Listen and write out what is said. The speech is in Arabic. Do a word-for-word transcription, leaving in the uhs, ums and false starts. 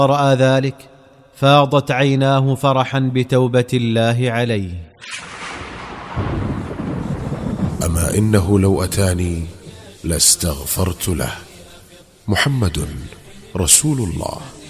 رأى ذلك فاضت عيناه فرحا بتوبة الله عليه. أما إنه لو أتاني لاستغفرت له. محمد رسول الله.